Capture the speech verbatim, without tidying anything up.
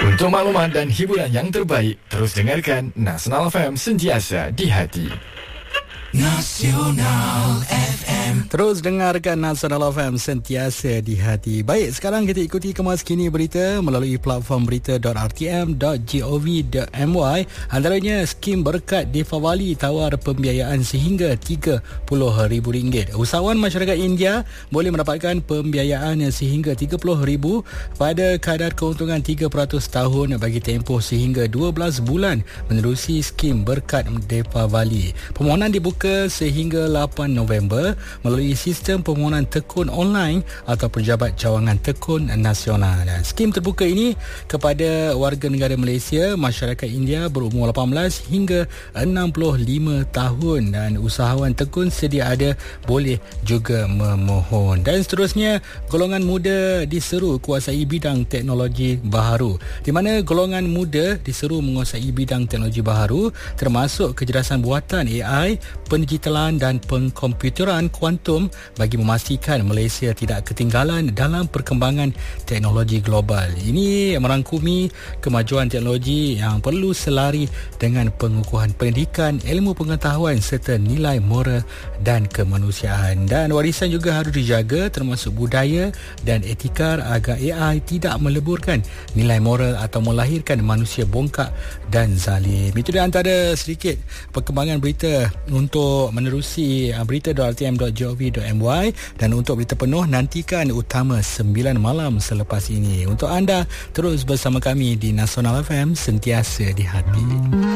Untuk maklumat dan hiburan yang terbaik, terus dengarkan Nasional F M, sentiasa di hati. Nasional F M. Terus dengarkan Nasional F M, sentiasa di hati. Baik, sekarang kita ikuti kemas kini berita melalui platform berita dot r t m dot gov dot m y. Antaranya, skim berkat Deepavali tawar pembiayaan sehingga tiga puluh ribu ringgit. Usahawan masyarakat India boleh mendapatkan pembiayaan sehingga tiga puluh ribu pada kadar keuntungan tiga peratus tahun bagi tempoh sehingga dua belas bulan menerusi skim berkat Deepavali. Permohonan dibuka sehingga lapan November melalui sistem permohonan tekun online atau pejabat cawangan tekun nasional. Dan skim terbuka ini kepada warga negara Malaysia, masyarakat India berumur lapan belas hingga enam puluh lima tahun, dan usahawan tekun sedia ada boleh juga memohon. Dan seterusnya, golongan muda diseru kuasai bidang teknologi baharu, di mana golongan muda diseru menguasai bidang teknologi baharu termasuk kecerdasan buatan A I, pendigitalan dan pengkomputeran kuantum bagi memastikan Malaysia tidak ketinggalan dalam perkembangan teknologi global. Ini merangkumi kemajuan teknologi yang perlu selari dengan pengukuhan pendidikan, ilmu pengetahuan serta nilai moral dan kemanusiaan. Dan warisan juga harus dijaga termasuk budaya dan etika agar A I tidak meleburkan nilai moral atau melahirkan manusia bongkak dan zalim. Itu di antara sedikit perkembangan berita untuk menerusi berita dot r t m dot gov dot m y, dan untuk berita penuh nantikan utama sembilan malam selepas ini. Untuk anda, terus bersama kami di Nasional F M, sentiasa di hati.